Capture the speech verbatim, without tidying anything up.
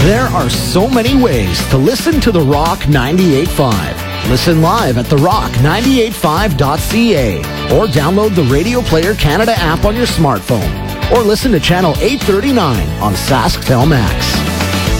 There are so many ways to listen to The Rock ninety-eight point five. Listen live at the rock ninety-eight five dot c a or download the Radio Player Canada app on your smartphone or listen to Channel eight thirty-nine on SaskTel Max.